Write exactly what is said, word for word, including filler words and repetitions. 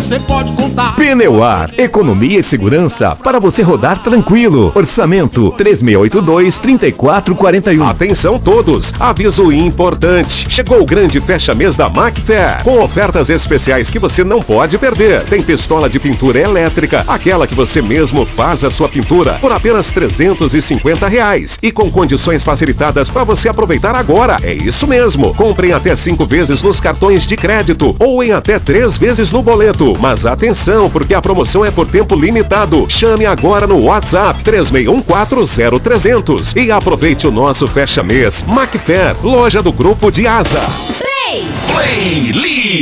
você pode contar. Pneuar, economia e segurança para você rodar tranquilo. Orçamento três seis oito dois, três quatro quatro um. Atenção todos, aviso importante. Chegou o grande fecha-mês da Macfair, com ofertas especiais que você não pode perder. Tem pistola de pintura elétrica, aquela que você mesmo faz a sua pintura, por apenas trezentos e cinquenta reais. E com condições facilitadas para você aproveitar agora. É isso mesmo. Comprem até cinco vezes nos cartões de crédito ou em até três vezes no boleto. Mas atenção, porque a promoção é por tempo limitado. Chame agora no WhatsApp três seis um quatro zero trezentos e aproveite o nosso fecha-mês. Macfair, loja do Grupo de Asa. Play! Play!